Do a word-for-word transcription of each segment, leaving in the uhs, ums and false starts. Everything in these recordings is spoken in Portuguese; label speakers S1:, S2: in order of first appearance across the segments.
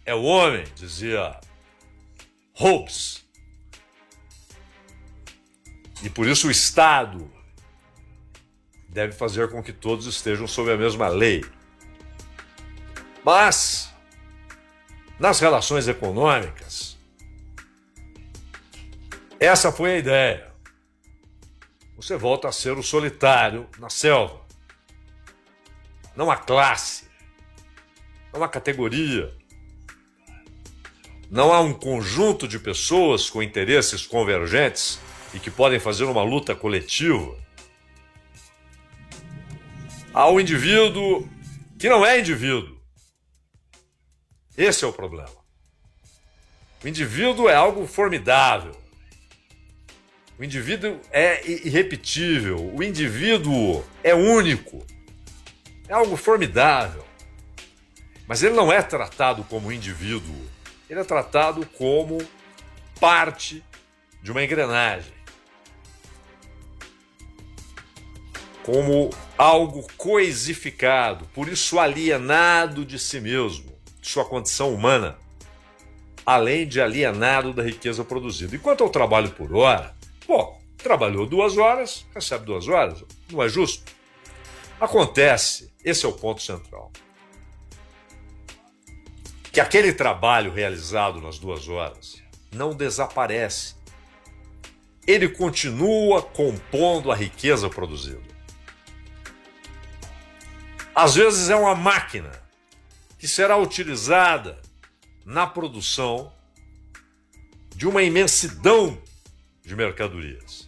S1: é o homem, dizia Hobbes. E por isso o Estado deve fazer com que todos estejam sob a mesma lei. Mas, nas relações econômicas, essa foi a ideia. Você volta a ser o solitário na selva. Não há classe, não há categoria, não há um conjunto de pessoas com interesses convergentes e que podem fazer uma luta coletiva. Há o indivíduo que não é indivíduo. Esse é o problema. O indivíduo é algo formidável. O indivíduo é irrepetível. O indivíduo é único. É algo formidável. Mas ele não é tratado como indivíduo. Ele é tratado como parte de uma engrenagem. Como algo coisificado, por isso alienado de si mesmo, de sua condição humana, além de alienado da riqueza produzida. E quanto ao trabalho por hora, pô, trabalhou duas horas, recebe duas horas, não é justo? Acontece, esse é o ponto central, que aquele trabalho realizado nas duas horas não desaparece. Ele continua compondo a riqueza produzida. Às vezes é uma máquina que será utilizada na produção de uma imensidão de mercadorias.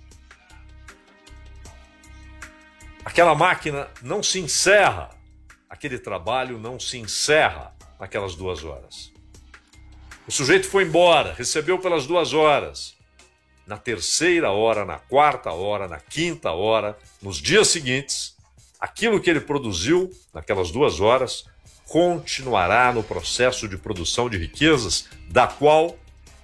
S1: Aquela máquina não se encerra, aquele trabalho não se encerra naquelas duas horas. O sujeito foi embora, recebeu pelas duas horas. Na terceira hora, na quarta hora, na quinta hora, nos dias seguintes, aquilo que ele produziu naquelas duas horas continuará no processo de produção de riquezas, da qual,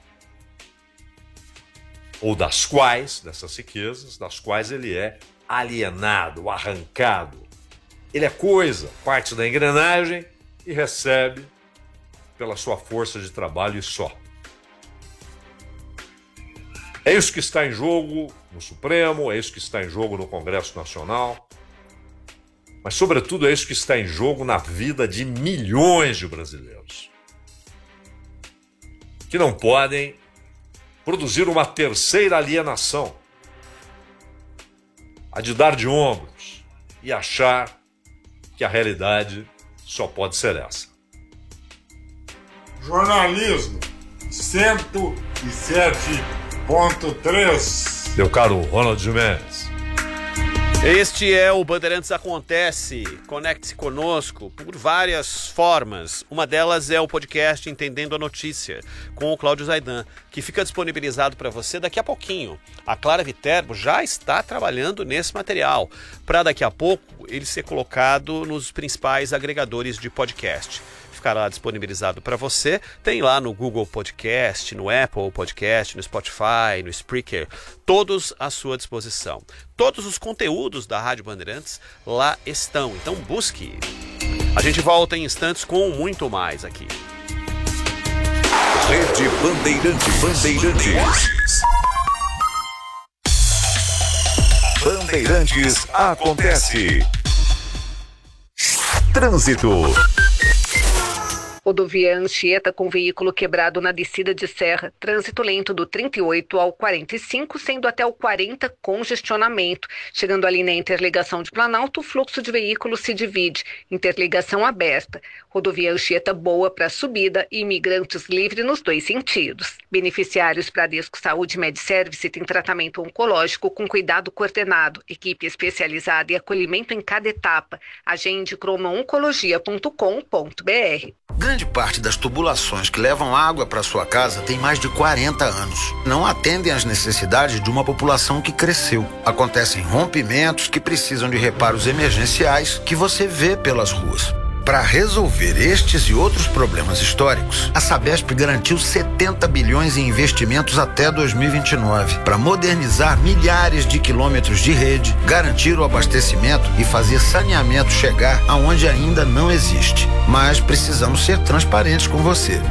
S1: ou das quais, dessas riquezas, das quais ele é alienado, arrancado. Ele é coisa, parte da engrenagem e recebe pela sua força de trabalho e só. É isso que está em jogo no Supremo, é isso que está em jogo no Congresso Nacional, mas, sobretudo, é isso que está em jogo na vida de milhões de brasileiros que não podem produzir uma terceira alienação, a de dar de ombros e achar que a realidade só pode ser essa.
S2: Jornalismo cento e sete ponto três.
S1: Meu caro Ronald Gimenez.
S3: Este é o Bandeirantes Acontece. Conecte-se conosco por várias formas. Uma delas é o podcast Entendendo a Notícia, com o Cláudio Zaidan, que fica disponibilizado para você daqui a pouquinho. A Clara Viterbo já está trabalhando nesse material, para daqui a pouco ele ser colocado nos principais agregadores de podcast. Ficará disponibilizado para você, tem lá no Google Podcast, no Apple Podcast, no Spotify, no Spreaker, todos à sua disposição. Todos os conteúdos da Rádio Bandeirantes lá estão, então busque. A gente volta em instantes com muito mais aqui.
S4: Rede Bandeirantes. Bandeirantes. Bandeirantes Acontece. Trânsito.
S5: Rodovia Anchieta com veículo quebrado na descida de serra, trânsito lento do trinta e oito ao quarenta e cinco, sendo até o quarenta congestionamento. Chegando ali na interligação de Planalto, o fluxo de veículos se divide, interligação aberta. Rodovia Anchieta boa para subida e imigrantes livre nos dois sentidos. Beneficiários Bradesco Saúde MedService tem tratamento oncológico com cuidado coordenado, equipe especializada e acolhimento em cada etapa. Agende cromo oncologia ponto com ponto b r.
S6: Grande parte das tubulações que levam água para sua casa tem mais de quarenta anos. Não atendem às necessidades de uma população que cresceu. Acontecem rompimentos que precisam de reparos emergenciais que você vê pelas ruas. Para resolver estes e outros problemas históricos, a Sabesp garantiu setenta bilhões em investimentos até dois mil e vinte e nove para modernizar milhares de quilômetros de rede, garantir o abastecimento e fazer saneamento chegar aonde ainda não existe. Mas precisamos ser transparentes com você.